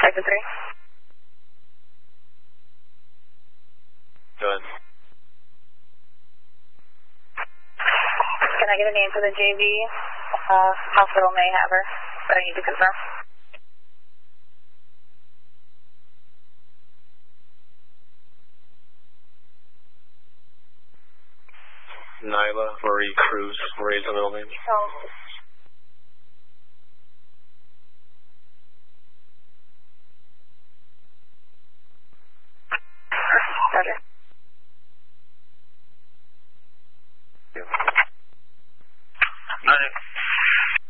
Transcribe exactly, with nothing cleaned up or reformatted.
Sector three. Go ahead. Can I get a name for the J V? Uh, hospital may have her, but I need to confirm. Nyla Marie Cruz, Marie's the middle name. Oh. Roger.